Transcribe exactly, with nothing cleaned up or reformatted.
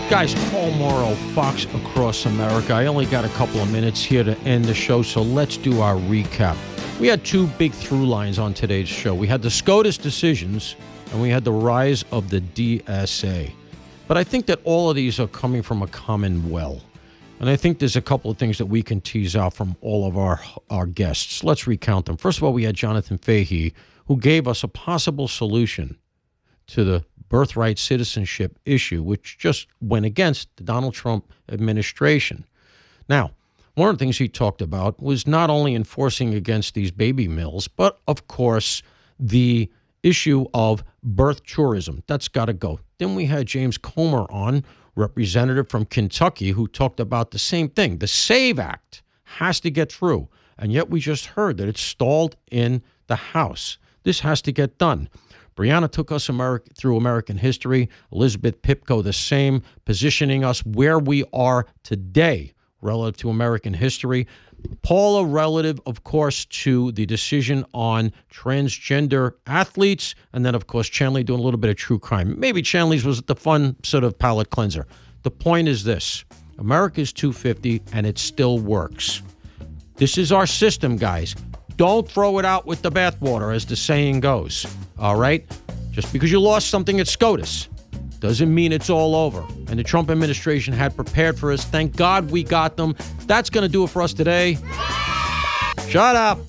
Guys, Paul Morrow, Fox Across America. I only got a couple of minutes here to end the show, so let's do our recap. We had two big through lines on today's show. We had the SCOTUS decisions, and we had the rise of the D S A. But I think that all of these are coming from a common well. And I think there's a couple of things that we can tease out from all of our, our guests. Let's recount them. First of all, we had Jonathan Fahey, who gave us a possible solution to the birthright citizenship issue, which just went against the Donald Trump administration. Now, one of the things he talked about was not only enforcing against these baby mills, but, of course, the issue of birth tourism. That's got to go. Then we had James Comer on, representative from Kentucky, who talked about the same thing. The SAVE Act has to get through, and yet we just heard that it's stalled in the House. This has to get done. Brianna took us Ameri- through American history. Elizabeth Pipko, the same, positioning us where we are today relative to American history. Paula, relative, of course, to the decision on transgender athletes. And then, of course, Chanley doing a little bit of true crime. Maybe Chanley's was the fun sort of palate cleanser. The point is this. America's two fifty, and it still works. This is our system, guys. Don't throw it out with the bathwater, as the saying goes. All right? Just because you lost something at SCOTUS doesn't mean it's all over. And the Trump administration had prepared for us. Thank God we got them. That's going to do it for us today. Shut up.